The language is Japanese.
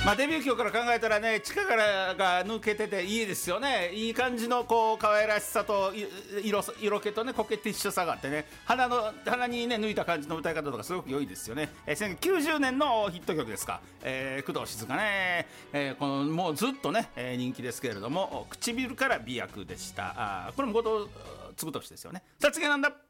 デビュー曲から考えたらね、力が抜けてていいですよね。いい感じのこう可愛らしさと色気とね、コケティッシュさがあってね、鼻にね抜いた感じの歌い方とかすごく良いですよね。1990年のヒット曲ですか。工藤静香ね、このもうずっとね、人気ですけれども、唇から美薬でした。これも後藤嗣俊ですよね。さあ次はなんだ。